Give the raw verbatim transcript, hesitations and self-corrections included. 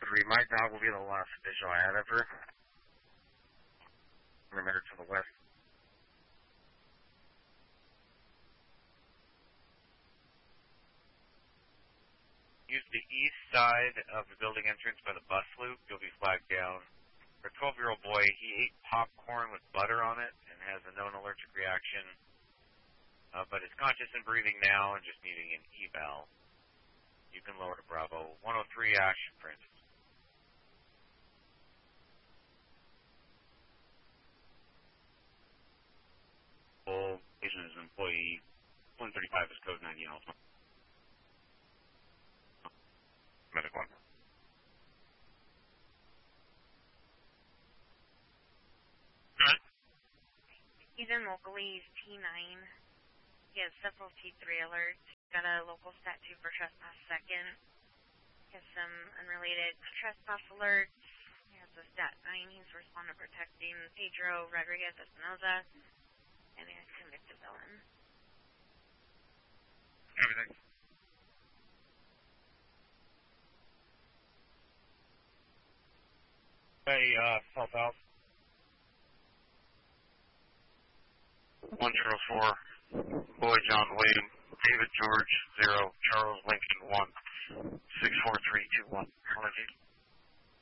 three. My dog will be the last visual I had of her. Perimeter to the west. Use the east side of the building entrance by the bus loop. You'll be flagged down. For a twelve-year-old boy, he ate popcorn with butter on it and has a known allergic reaction, uh, but is conscious and breathing now and just needing an eval. You can lower to Bravo. one oh three Action, Francis. Full patient is employee. one thirty-five is code ninety Alpha. Medic one. He's in locally, he's T nine. He has several T three alerts. He's got a local stat two for trespass second. He has some unrelated trespass alerts. He has a stat nine. He's responded protecting Pedro Rodriguez Espinoza. And he has convicted villain. Everything. Hey, uh, South House. one zero four, Boy John Wayne, David George, zero, Charles Lincoln, one, six four three two one. Apologies.